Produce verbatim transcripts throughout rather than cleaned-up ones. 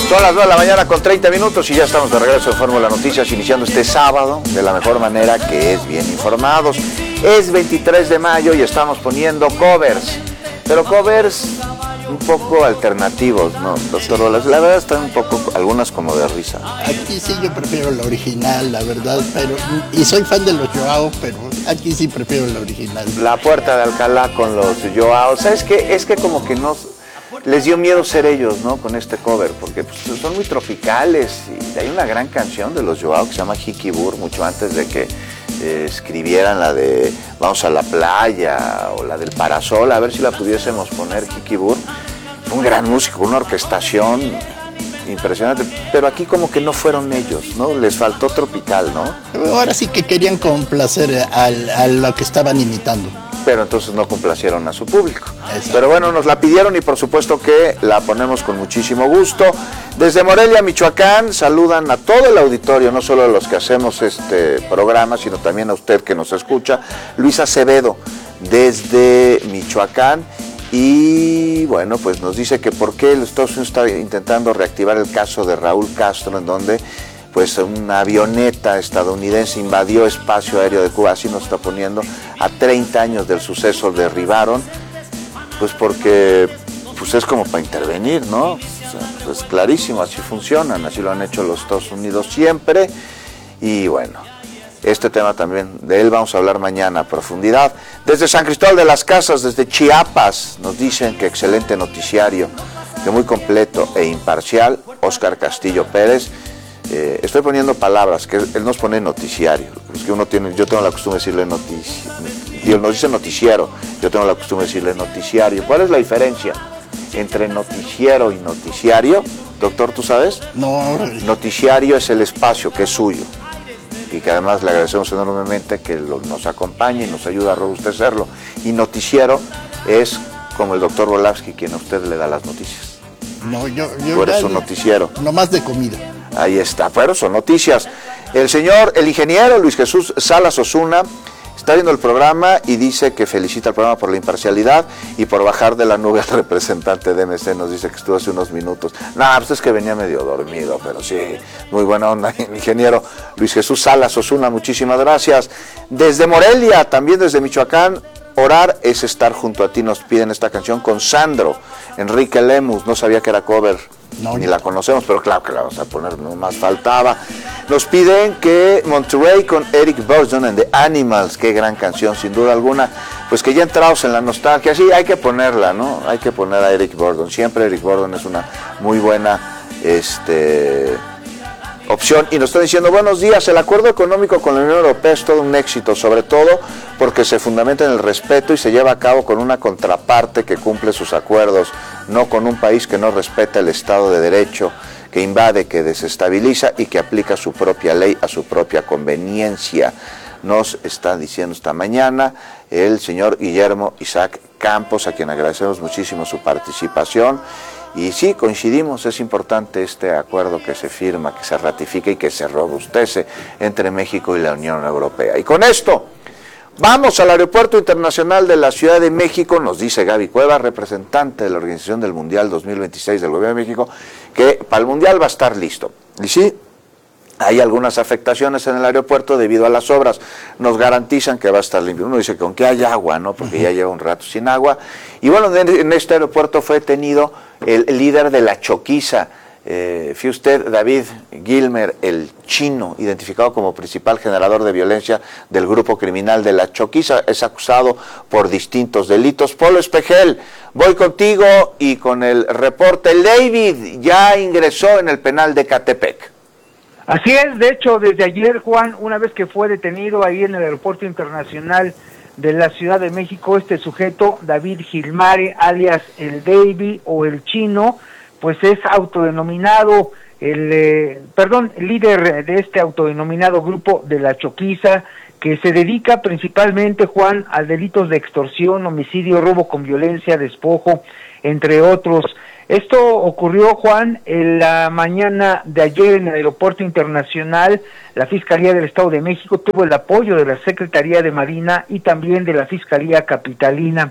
Son las nueve de la mañana con treinta minutos y ya estamos de regreso en Fórmula Noticias, iniciando este sábado de la mejor manera, que es bien informados. Es veintitrés de mayo y estamos poniendo covers, pero covers un poco alternativos, ¿no, doctor Rolas? La verdad están un poco, algunas como de risa. Aquí sí yo prefiero la original, la verdad, pero y soy fan de los Joao, pero aquí sí prefiero la original. La Puerta de Alcalá con los Joao, ¿sabes qué? Es que como que no les dio miedo ser ellos, ¿no? Con este cover, porque pues, son muy tropicales y hay una gran canción de los Joao que se llama Hiki Bur, mucho antes de que eh, escribieran la de Vamos a la playa o la del Parasol, a ver si la pudiésemos poner, Hiki Bur. Un gran músico, una orquestación impresionante, pero aquí como que no fueron ellos, ¿no? Les faltó tropical, ¿no? Ahora sí que querían complacer al, a lo que estaban imitando. Pero entonces no complacieron a su público. Exacto. Pero bueno, nos la pidieron y por supuesto que la ponemos con muchísimo gusto. Desde Morelia, Michoacán, saludan a todo el auditorio, no solo a los que hacemos este programa, sino también a usted que nos escucha. Luis Acevedo, desde Michoacán. Y bueno, pues nos dice que por qué el Estados Unidos está intentando reactivar el caso de Raúl Castro, en donde pues una avioneta estadounidense invadió espacio aéreo de Cuba, así nos está poniendo, a treinta años del suceso derribaron, pues porque pues es como para intervenir, ¿no? O sea, pues clarísimo, así funcionan, así lo han hecho los Estados Unidos siempre, y bueno, este tema también, de él vamos a hablar mañana a profundidad. Desde San Cristóbal de las Casas, desde Chiapas, nos dicen que excelente noticiario, que muy completo e imparcial, Óscar Castillo Pérez. Eh, estoy poniendo palabras, que él nos pone noticiario, es que uno tiene, yo tengo la costumbre de decirle noticiario, nos dice noticiero, yo tengo la costumbre de decirle noticiario. ¿Cuál es la diferencia entre noticiero y noticiario? Doctor, ¿tú sabes? No. Noticiario es el espacio que es suyo, y que además le agradecemos enormemente que lo, nos acompañe y nos ayuda a robustecerlo. Y noticiero es como el doctor Volavsky, quien a usted le da las noticias. No, yo... yo Tú eres un noticiero. No más de comida. Ahí está, pero son noticias. El señor, el ingeniero Luis Jesús Salas Osuna, está viendo el programa y dice que felicita al programa por la imparcialidad y por bajar de la nube al representante de M C. Nos dice que estuvo hace unos minutos. No, pues es que venía medio dormido, pero sí, muy buena onda, ingeniero Luis Jesús Salas Osuna, muchísimas gracias. Desde Morelia, también desde Michoacán, orar es estar junto a ti, nos piden esta canción con Sandro, Enrique Lemus, no sabía que era cover, no, ni la conocemos, pero claro que la vamos a poner, no más faltaba. Nos piden que Monterey con Eric Burdon and the Animals, qué gran canción, sin duda alguna, pues que ya entrados en la nostalgia, sí, hay que ponerla, ¿no? Hay que poner a Eric Burdon, siempre Eric Burdon es una muy buena este, opción. Y nos están diciendo, buenos días, el acuerdo económico con la Unión Europea es todo un éxito, sobre todo porque se fundamenta en el respeto y se lleva a cabo con una contraparte que cumple sus acuerdos, no con un país que no respeta el Estado de Derecho, que invade, que desestabiliza y que aplica su propia ley a su propia conveniencia. Nos está diciendo esta mañana el señor Guillermo Isaac Campos, a quien agradecemos muchísimo su participación. Y sí, coincidimos, es importante este acuerdo que se firma, que se ratifica y que se robustece entre México y la Unión Europea. Y con esto, vamos al Aeropuerto Internacional de la Ciudad de México, nos dice Gaby Cuevas, representante de la Organización del Mundial dos mil veintiséis del Gobierno de México, que para el Mundial va a estar listo. Y sí, hay algunas afectaciones en el aeropuerto debido a las obras, nos garantizan que va a estar limpio. Uno dice que aunque hay agua, ¿no? Porque ya lleva un rato sin agua. Y bueno, en este aeropuerto fue detenido el líder de la Choquiza, eh, fue usted David Gilmer, el chino, identificado como principal generador de violencia del grupo criminal de la Choquiza, es acusado por distintos delitos. Polo Espejel, voy contigo y con el reporte. El David ya ingresó en el penal de Catepec. Así es, de hecho, desde ayer, Juan, una vez que fue detenido ahí en el Aeropuerto Internacional de la Ciudad de México, este sujeto, David Gilmare, alias el Davy o el Chino, pues es autodenominado, el eh, perdón, el líder de este autodenominado grupo de la Choquiza, que se dedica principalmente, Juan, a delitos de extorsión, homicidio, robo con violencia, despojo, entre otros. Esto ocurrió, Juan, en la mañana de ayer en el Aeropuerto Internacional. La Fiscalía del Estado de México tuvo el apoyo de la Secretaría de Marina y también de la Fiscalía Capitalina.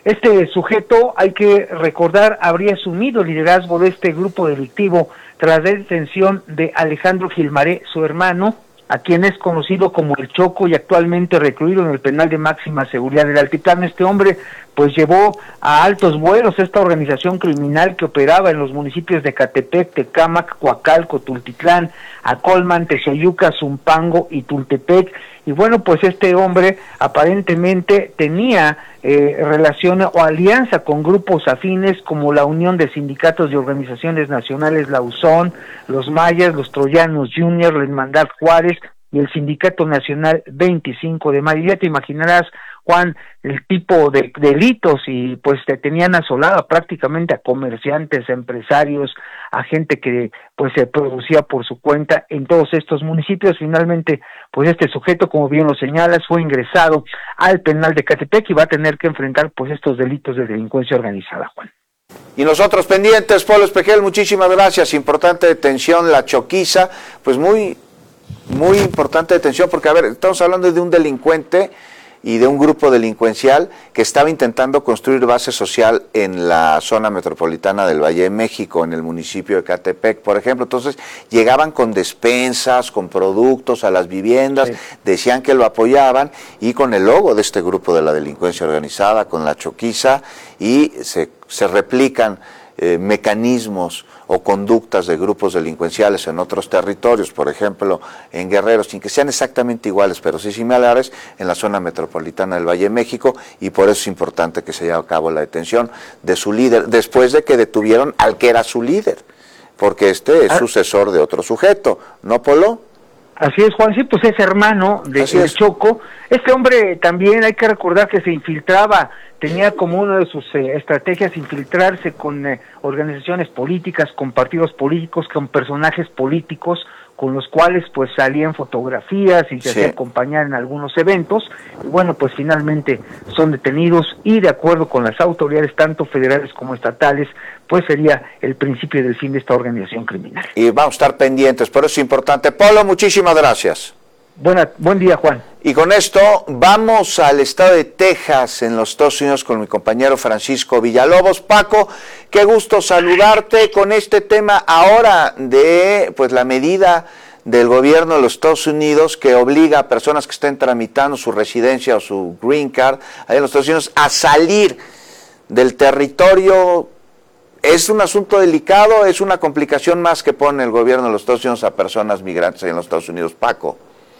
Este sujeto, hay que recordar, habría asumido el liderazgo de este grupo delictivo tras la detención de Alejandro Gilmaré, su hermano, a quien es conocido como El Choco y actualmente recluido en el penal de máxima seguridad del Altiplano. Este hombre pues llevó a altos vuelos esta organización criminal que operaba en los municipios de Catepec, Tecámac, Coacalco, Tultitlán, Acolman, Texoyuca, Zumpango y Tultepec. Y bueno, pues este hombre aparentemente tenía eh, relación o alianza con grupos afines como la Unión de Sindicatos y Organizaciones Nacionales, la U S O N, los Mayas, los Troyanos Junior, la Hermandad Juárez y el Sindicato Nacional veinticinco de mayo. Ya te imaginarás, Juan, el tipo de delitos, y pues te tenían asolada prácticamente a comerciantes, a empresarios, a gente que pues se producía por su cuenta en todos estos municipios. Finalmente, pues este sujeto, como bien lo señalas, fue ingresado al penal de Catepec y va a tener que enfrentar pues estos delitos de delincuencia organizada, Juan. Y nosotros pendientes, Polo Espejel, muchísimas gracias. Importante detención, la Choquiza, pues muy, muy importante detención, porque a ver, estamos hablando de un delincuente y de un grupo delincuencial que estaba intentando construir base social en la zona metropolitana del Valle de México, en el municipio de Catepec, por ejemplo. Entonces llegaban con despensas, con productos a las viviendas, sí. Decían que lo apoyaban, y con el logo de este grupo de la delincuencia organizada, con la Choquiza, y se, se replican eh, mecanismos o conductas de grupos delincuenciales en otros territorios, por ejemplo, en Guerrero, sin que sean exactamente iguales, pero sí similares, en la zona metropolitana del Valle de México, y por eso es importante que se lleve a cabo la detención de su líder, después de que detuvieron al que era su líder, porque este es ah. sucesor de otro sujeto, ¿no, Polo? Así es, Juan, sí, pues es hermano de El Choco. Este hombre también hay que recordar que se infiltraba, tenía como una de sus eh, estrategias infiltrarse con eh, organizaciones políticas, con partidos políticos, con personajes políticos, con los cuales pues salían fotografías y se hacía acompañar en algunos eventos. Y bueno, pues finalmente son detenidos, y de acuerdo con las autoridades, tanto federales como estatales, pues sería el principio del fin de esta organización criminal. Y vamos a estar pendientes, pero es importante. Polo, muchísimas gracias. Buena, buen día, Juan. Y con esto vamos al estado de Texas, en los Estados Unidos, con mi compañero Francisco Villalobos. Paco, qué gusto saludarte con este tema ahora de pues la medida del gobierno de los Estados Unidos que obliga a personas que estén tramitando su residencia o su green card allá en los Estados Unidos a salir del territorio. ¿Es un asunto delicado? ¿Es una complicación más que pone el gobierno de los Estados Unidos a personas migrantes en los Estados Unidos, Paco?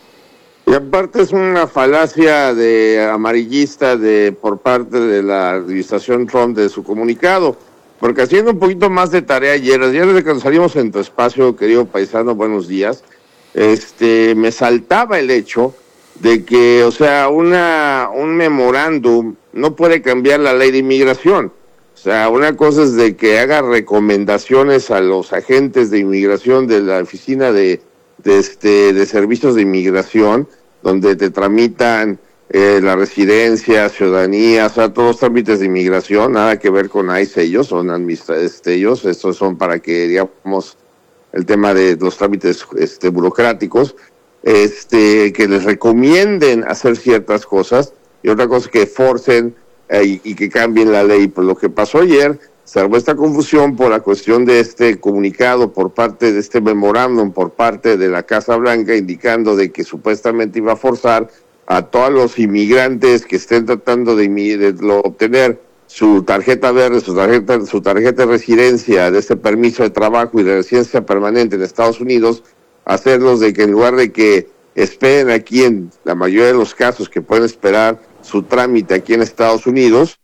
Y aparte es una falacia de amarillista de por parte de la administración Trump de su comunicado, porque haciendo un poquito más de tarea ayer, ayer desde que nos salimos en tu espacio, querido paisano, buenos días, este, me saltaba el hecho de que, o sea, una un memorándum no puede cambiar la ley de inmigración. O sea, una cosa es de que haga recomendaciones a los agentes de inmigración de la oficina de de este de servicios de inmigración, donde te tramitan eh, la residencia, ciudadanía, o sea, todos los trámites de inmigración, nada que ver con I C E, ellos son administra este, ellos, estos son para que, digamos, el tema de los trámites este obstáculos, este, que les recomienden hacer ciertas cosas, y otra cosa que forcen eh, y, y que cambien la ley. Por lo que pasó ayer, se armó esta confusión por la cuestión de este comunicado por parte de este memorándum por parte de la Casa Blanca, indicando de que supuestamente iba a forzar a todos los inmigrantes que estén tratando de, de obtener su tarjeta verde, su tarjeta, su tarjeta de residencia, de este permiso de trabajo y de residencia permanente en Estados Unidos, hacerlos de que en lugar de que esperen aquí, en la mayoría de los casos que pueden esperar su trámite aquí en Estados Unidos,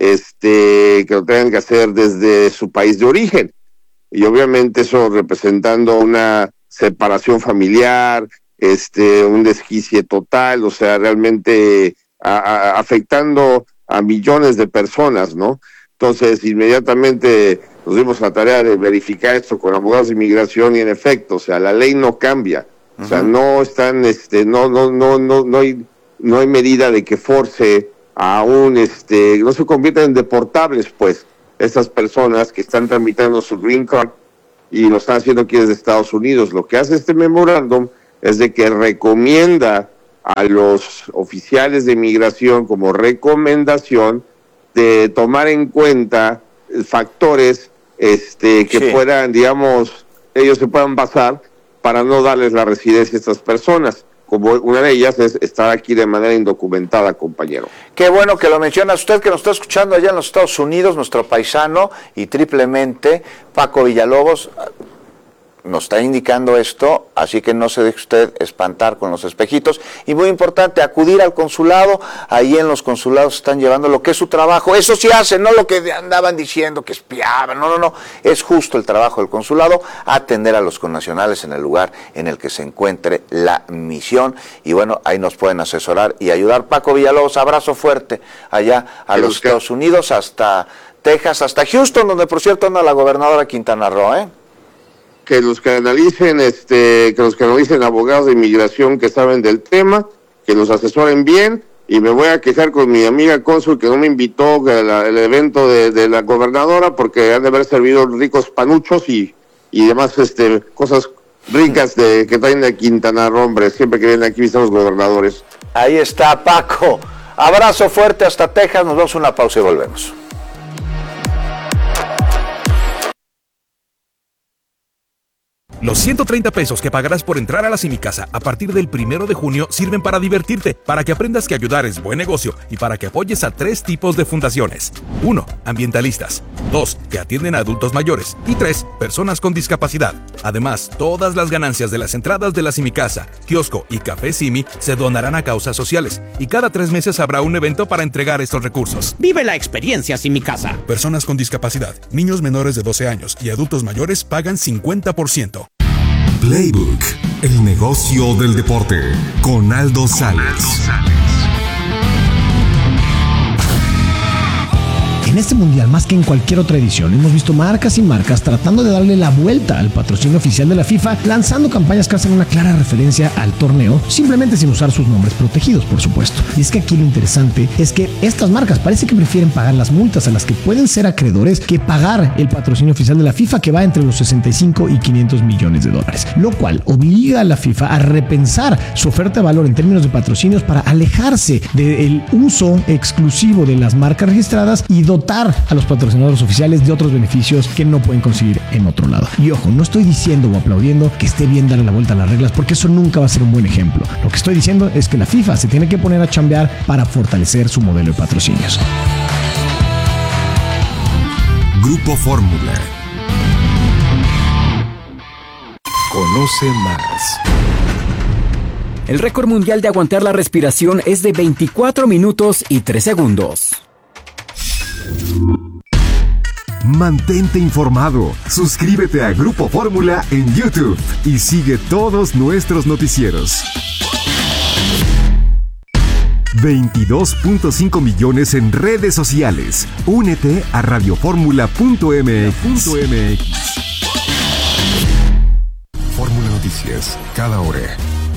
este que lo tengan que hacer desde su país de origen, y obviamente eso representando una separación familiar, este un desquicie total, o sea, realmente a, a, afectando a millones de personas, ¿no? Entonces inmediatamente nos dimos la tarea de verificar esto con abogados de inmigración, y en efecto, o sea, la ley no cambia, uh-huh. O sea, no están, este, no, no, no, no, no hay, no hay medida de que force aún este no se convierten en deportables, pues, estas personas que están tramitando su green card y lo están haciendo aquí desde Estados Unidos. Lo que hace este memorándum es de que recomienda a los oficiales de inmigración como recomendación de tomar en cuenta factores este, que sí. puedan, digamos, ellos se puedan basar para no darles la residencia a estas personas. Como una de ellas es estar aquí de manera indocumentada, compañero. Qué bueno que lo menciona usted, que nos está escuchando allá en los Estados Unidos, nuestro paisano, y triplemente, Paco Villalobos, nos está indicando esto, así que no se deje usted espantar con los espejitos. Y muy importante, acudir al consulado. Ahí en los consulados están llevando lo que es su trabajo. Eso sí hacen, no lo que andaban diciendo, que espiaban. No, no, no. Es justo el trabajo del consulado, atender a los connacionales en el lugar en el que se encuentre la misión. Y bueno, ahí nos pueden asesorar y ayudar. Paco Villalobos, abrazo fuerte allá a los Estados Unidos, hasta Texas, hasta Houston, donde por cierto anda la gobernadora Quintana Roo, ¿eh? Que los canalicen, este, que los canalicen abogados de inmigración que saben del tema, que los asesoren bien, y me voy a quejar con mi amiga cónsul que no me invitó al evento de, de la gobernadora, porque han de haber servido ricos panuchos y, y demás este, cosas ricas de, que traen de Quintana Roo, hombre, siempre que vienen aquí visitan los gobernadores. Ahí está, Paco. Abrazo fuerte hasta Texas, nos damos una pausa y volvemos. Los ciento treinta pesos que pagarás por entrar a la Simicasa a partir del primero de junio sirven para divertirte, para que aprendas que ayudar es buen negocio y para que apoyes a tres tipos de fundaciones. uno. Ambientalistas. dos. Que atienden a adultos mayores. Y tres. Personas con discapacidad. Además, todas las ganancias de las entradas de la Simicasa, kiosco y Café Simi se donarán a causas sociales. Y cada tres meses habrá un evento para entregar estos recursos. Vive la experiencia Simicasa. Personas con discapacidad, niños menores de doce años y adultos mayores pagan cincuenta por ciento. Playbook, el negocio del deporte, con Aldo Sales. En este mundial, más que en cualquier otra edición, hemos visto marcas y marcas tratando de darle la vuelta al patrocinio oficial de la FIFA, lanzando campañas que hacen una clara referencia al torneo, simplemente sin usar sus nombres protegidos, por supuesto. Y es que aquí lo interesante es que estas marcas parece que prefieren pagar las multas a las que pueden ser acreedores que pagar el patrocinio oficial de la FIFA, que va entre los sesenta y cinco y quinientos millones de dólares, lo cual obliga a la FIFA a repensar su oferta de valor en términos de patrocinios para alejarse del uso exclusivo de las marcas registradas y dotar a los patrocinadores oficiales de otros beneficios que no pueden conseguir en otro lado. Y ojo, no estoy diciendo o aplaudiendo que esté bien darle la vuelta a las reglas, porque eso nunca va a ser un buen ejemplo. Lo que estoy diciendo es que la FIFA se tiene que poner a chambear para fortalecer su modelo de patrocinios. Grupo Fórmula. Conoce más. El récord mundial de aguantar la respiración es de veinticuatro minutos y tres segundos. Mantente informado. Suscríbete a Grupo Fórmula en YouTube y sigue todos nuestros noticieros. veintidós punto cinco millones en redes sociales. Únete a radioformula punto m x. Fórmula Noticias, cada hora.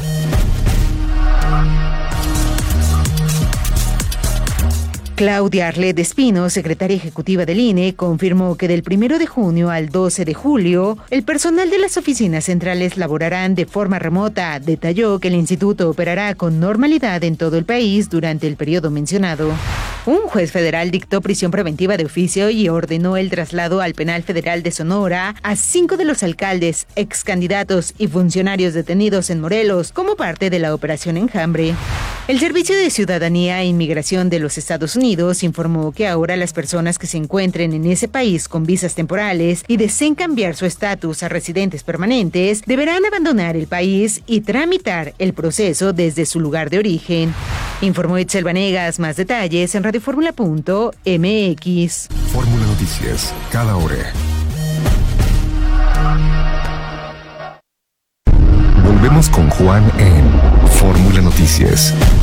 Claudia Arlet Espino, secretaria ejecutiva del I N E, confirmó que del primero de junio al doce de julio, el personal de las oficinas centrales laborarán de forma remota. Detalló que el instituto operará con normalidad en todo el país durante el periodo mencionado. Un juez federal dictó prisión preventiva de oficio y ordenó el traslado al Penal Federal de Sonora a cinco de los alcaldes, excandidatos y funcionarios detenidos en Morelos como parte de la Operación Enjambre. El Servicio de Ciudadanía e Inmigración de los Estados Unidos informó que ahora las personas que se encuentren en ese país con visas temporales y deseen cambiar su estatus a residentes permanentes deberán abandonar el país y tramitar el proceso desde su lugar de origen. Informó Itzel Vanegas. Más detalles en radioformula punto m x. Fórmula Noticias, cada hora. Volvemos con Juan en Fórmula Noticias.